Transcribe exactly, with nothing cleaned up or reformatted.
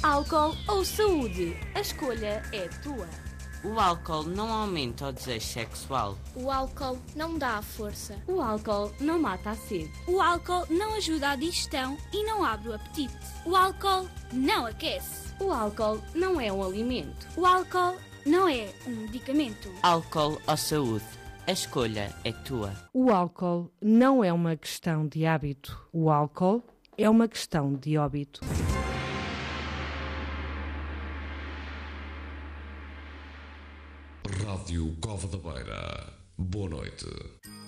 Álcool ou saúde? A escolha é tua. O álcool não aumenta o desejo sexual. O álcool não dá a força. O álcool não mata a sede. O álcool não ajuda a digestão e não abre o apetite. O álcool não aquece. O álcool não é um alimento. O álcool não é um medicamento. Álcool ou saúde? A escolha é tua. O álcool não é uma questão de hábito. O álcool é uma questão de óbito. Rádio Cova da Beira. Boa noite.